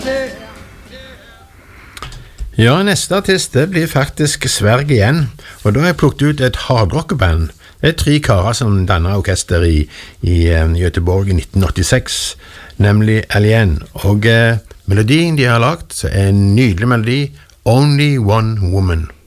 Ja, neste artist det blir faktisk Sverige igjen, og da har jeg plukket ut et hardrockeband. Det 3 karer som dannet orkester i Göteborg i 1986, nemlig Alien. Og melodien de har lagt, så en nydelig melodi, Only One Woman.